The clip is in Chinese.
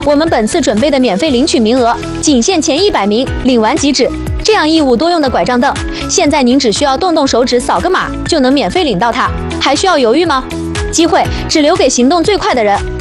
我们本次准备的免费领取名额仅限前100名，领完即止。这样一舞多用的拐杖凳，现在您只需要动动手指扫个码就能免费领到它，还需要犹豫吗？机会只留给行动最快的人。